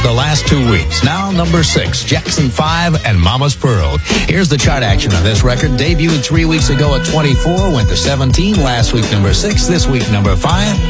the last 2 weeks. Now number 6, Jackson 5 and Mama's Pearl. Here's the chart action on this record. Debuted 3 weeks ago at 24, went to 17. Last week number 6, this week number 5.